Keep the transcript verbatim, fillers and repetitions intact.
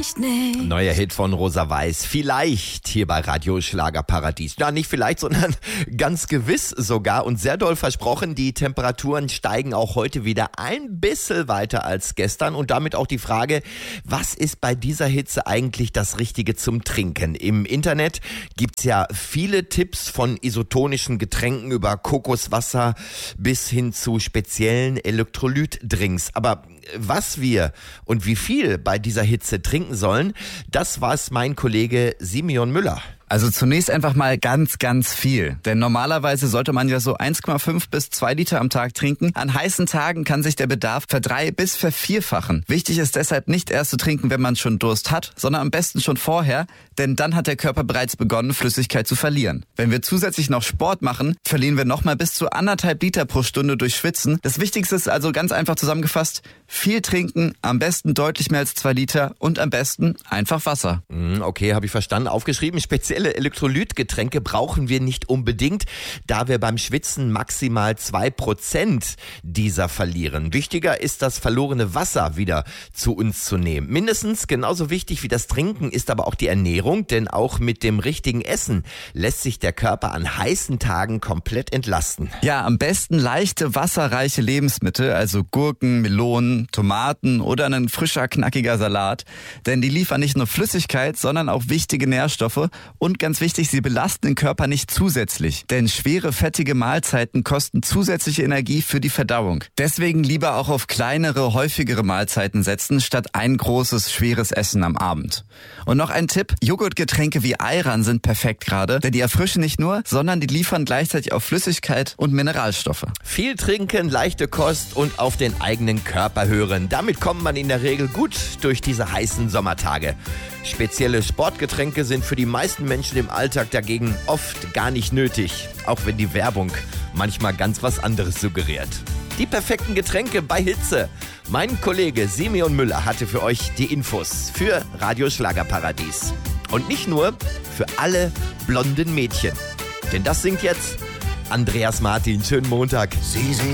vielleicht nicht. Neuer Hit von Rosa Weiß. Vielleicht hier bei Radio Schlagerparadies. Ja, nicht vielleicht, sondern ganz gewiss sogar und sehr doll versprochen. Die Temperaturen steigen auch heute wieder ein bisschen weiter als gestern und damit auch die Frage, was ist bei dieser Hitze eigentlich das Richtige zum Trinken? Im Internet gibt's ja viele Tipps von isotonischen Getränken über Kokoswasser bis hin zu speziellen Elektrolytdrinks. Aber was wir und wie viel bei dieser Hitze trinken sollen, das weiß mein Kollege Simeon Müller. Also zunächst einfach mal ganz, ganz viel. Denn normalerweise sollte man ja so eins Komma fünf bis zwei Liter am Tag trinken. An heißen Tagen kann sich der Bedarf verdrei- bis vervierfachen. Wichtig ist deshalb nicht erst zu trinken, wenn man schon Durst hat, sondern am besten schon vorher, denn dann hat der Körper bereits begonnen, Flüssigkeit zu verlieren. Wenn wir zusätzlich noch Sport machen, verlieren wir nochmal bis zu anderthalb Liter pro Stunde durch Schwitzen. Das Wichtigste ist also ganz einfach zusammengefasst, viel trinken, am besten deutlich mehr als zwei Liter und am besten einfach Wasser. Okay, habe ich verstanden. Aufgeschrieben, spezielle Elektrolytgetränke brauchen wir nicht unbedingt, da wir beim Schwitzen maximal zwei Prozent dieser verlieren. Wichtiger ist, das verlorene Wasser wieder zu uns zu nehmen. Mindestens genauso wichtig wie das Trinken ist aber auch die Ernährung, denn auch mit dem richtigen Essen lässt sich der Körper an heißen Tagen komplett entlasten. Ja, am besten leichte, wasserreiche Lebensmittel, also Gurken, Melonen, Tomaten oder ein frischer, knackiger Salat. Denn die liefern nicht nur Flüssigkeit, sondern auch wichtige Nährstoffe. Und ganz wichtig, sie belasten den Körper nicht zusätzlich. Denn schwere, fettige Mahlzeiten kosten zusätzliche Energie für die Verdauung. Deswegen lieber auch auf kleinere, häufigere Mahlzeiten setzen, statt ein großes, schweres Essen am Abend. Und noch ein Tipp, Joghurtgetränke wie Ayran sind perfekt gerade, denn die erfrischen nicht nur, sondern die liefern gleichzeitig auch Flüssigkeit und Mineralstoffe. Viel trinken, leichte Kost und auf den eigenen Körper hören. Damit kommt man in der Regel gut durch diese heißen Sommertage. Spezielle Sportgetränke sind für die meisten Menschen im Alltag dagegen oft gar nicht nötig, auch wenn die Werbung manchmal ganz was anderes suggeriert. Die perfekten Getränke bei Hitze. Mein Kollege Simeon Müller hatte für euch die Infos für Radio Schlagerparadies. Und nicht nur für alle blonden Mädchen. Denn das singt jetzt Andreas Martin. Schönen Montag. Sie